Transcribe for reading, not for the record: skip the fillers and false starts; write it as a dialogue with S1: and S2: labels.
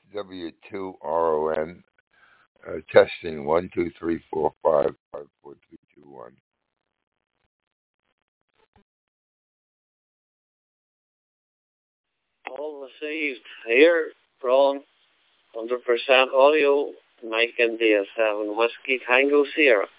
S1: W2RON. Testing 1 2 3 4 5 5 4 3 2 1.
S2: All received here from 100% audio, Mike India 7 Whiskey Tango Sierra.